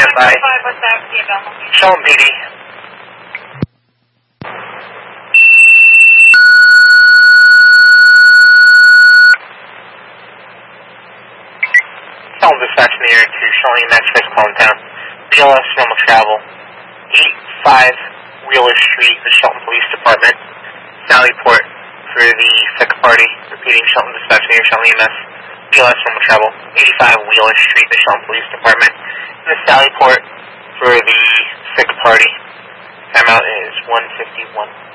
standby. Shelton PD. Shelton dispatch near to Shelton EMS, first call in town. BLS normal travel. 85 Wheeler Street, the Shelton Police Department. Sallyport for the second party. Repeating, Shelton dispatch near Shelton EMS. BLS normal travel. 85 Wheeler Street, the Shelton Police Department. And the Sallyport for the second party. Timeout is 1:51.